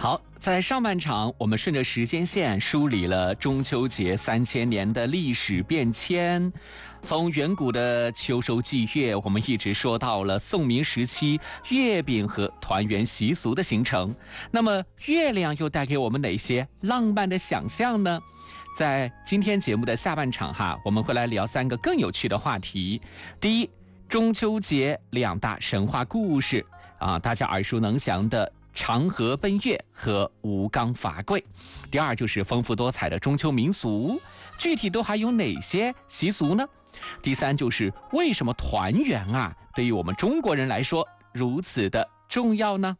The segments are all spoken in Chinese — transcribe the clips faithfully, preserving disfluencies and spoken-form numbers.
好，在上半场，我们顺着时间线梳理了中秋节三千年的历史变迁，从远古的秋收祭月，我们一直说到了宋明时期月饼和团圆习俗的形成。那么，月亮又带给我们哪些浪漫的想象呢？在今天节目的下半场哈，我们会来聊三个更有趣的话题。第一，中秋节两大神话故事啊，大家耳熟能详的嫦娥奔月和吴刚伐桂。第二就是丰富多彩的中秋民俗，具体都还有哪些习俗呢？第三就是为什么团圆啊，对于我们中国人来说如此的重要呢？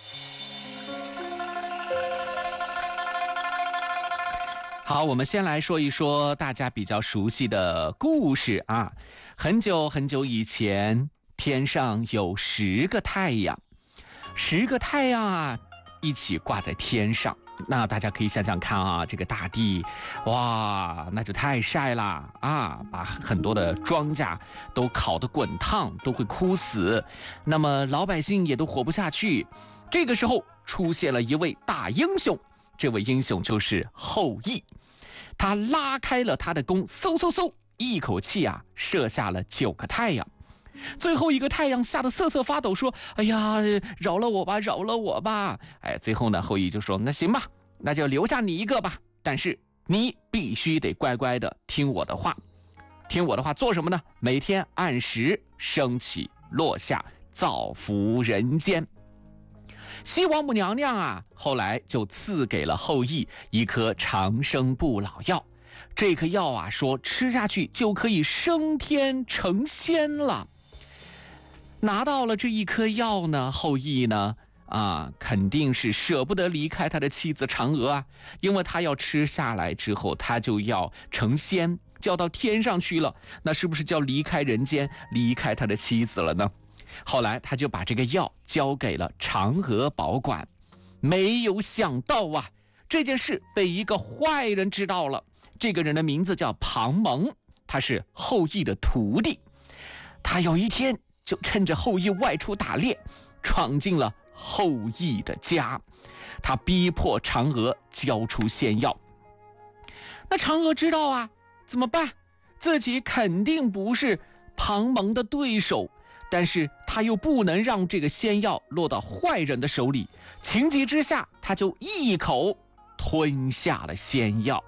好，我们先来说一说大家比较熟悉的故事啊。很久很久以前，天上有十个太阳，十个太阳啊，一起挂在天上。那大家可以想想看啊，这个大地，哇，那就太晒啦啊，把很多的庄稼都烤得滚烫，都会枯死。那么老百姓也都活不下去。这个时候出现了一位大英雄，这位英雄就是后羿。他拉开了他的弓，嗖嗖嗖，一口气啊射下了九个太阳。最后一个太阳吓得瑟瑟发抖，说：“哎呀，饶了我吧，饶了我吧！”哎，最后呢，后羿就说：“那行吧，那就留下你一个吧。但是你必须得乖乖的听我的话，听我的话做什么呢？每天按时升起落下，造福人间。”西王母娘娘啊，后来就赐给了后羿一颗长生不老药。这颗药啊，说吃下去就可以升天成仙了。拿到了这一颗药呢，后羿呢，啊，肯定是舍不得离开他的妻子嫦娥啊，因为他要吃下来之后，他就要成仙，就要到天上去了。那是不是就要离开人间，离开他的妻子了呢？后来他就把这个药交给了嫦娥保管。没有想到啊，这件事被一个坏人知道了。这个人的名字叫庞蒙，他是后羿的徒弟。他有一天就趁着后羿外出打猎，闯进了后羿的家，他逼迫嫦娥交出仙药。那嫦娥知道啊，怎么办？自己肯定不是庞蒙的对手，但是他又不能让这个仙药落到坏人的手里，情急之下，他就一口吞下了仙药。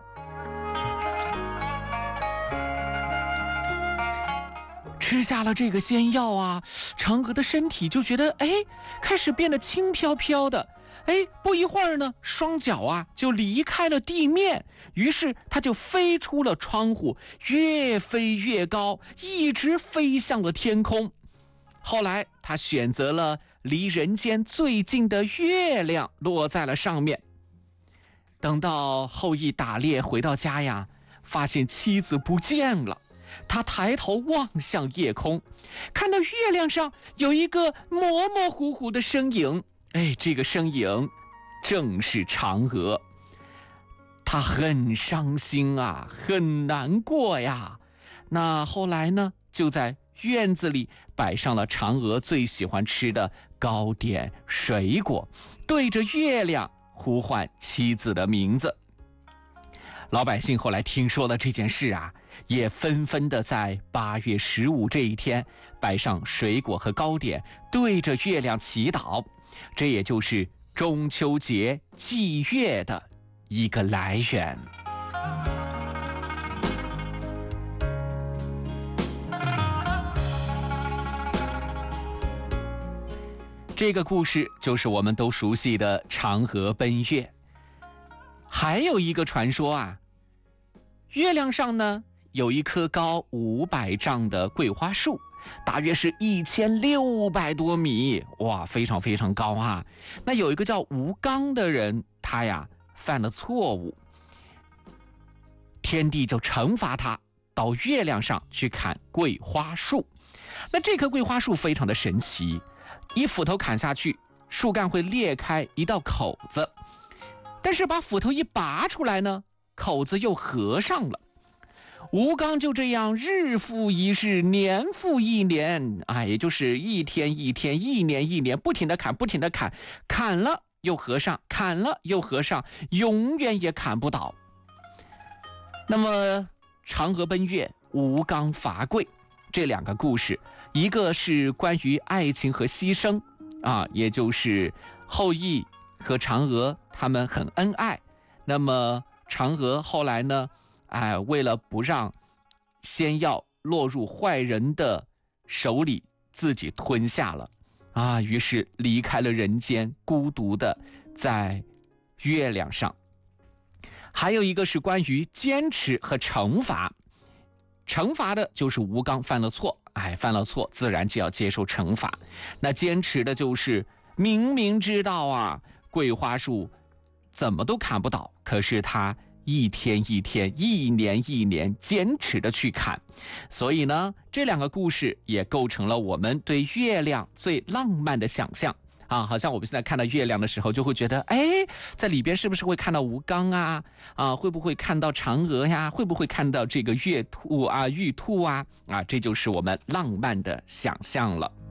吃下了这个仙药啊，嫦娥的身体就觉得哎，开始变得轻飘飘的。哎，不一会儿呢，双脚啊就离开了地面，于是他就飞出了窗户，越飞越高，一直飞向了天空。后来他选择了离人间最近的月亮，落在了上面。等到后羿打猎回到家呀，发现妻子不见了。他抬头望向夜空，看到月亮上有一个模模糊糊的身影。哎，这个身影正是嫦娥。他很伤心啊，很难过呀。那后来呢，就在院子里摆上了嫦娥最喜欢吃的糕点水果，对着月亮呼唤妻子的名字。老百姓后来听说了这件事啊，也纷纷的在八月十五这一天摆上水果和糕点，对着月亮祈祷。这也就是中秋节祭月的一个来源。这个故事就是我们都熟悉的嫦娥奔月。还有一个传说啊，月亮上呢有一棵高五百丈的桂花树，大约是一千六百多米，哇，非常非常高啊。那有一个叫吴刚的人，他呀犯了错误，天帝就惩罚他到月亮上去砍桂花树。那这棵桂花树非常的神奇，一斧头砍下去，树干会裂开一道口子。但是把斧头一拔出来呢，口子又合上了。吴刚就这样日复一日，年复一年，啊，也就是一天一天，一年一年，不停的砍，不停的砍，砍了又合上，砍了又合上，永远也砍不倒。那么嫦娥奔月，吴刚伐桂这两个故事，一个是关于爱情和牺牲啊，也就是后羿和嫦娥他们很恩爱，那么嫦娥后来呢，哎，为了不让仙药落入坏人的手里，自己吞下了啊，于是离开了人间，孤独的在月亮上。还有一个是关于坚持和惩罚，惩罚的就是吴刚犯了错，哎，犯了错自然就要接受惩罚。那坚持的就是明明知道啊，桂花树怎么都砍不倒，可是他一天一天，一年一年坚持的去砍。所以呢，这两个故事也构成了我们对月亮最浪漫的想象啊，好像我们现在看到月亮的时候，就会觉得，哎，在里边是不是会看到吴刚啊？啊，会不会看到嫦娥呀？会不会看到这个月兔啊、玉兔啊？啊，这就是我们浪漫的想象了。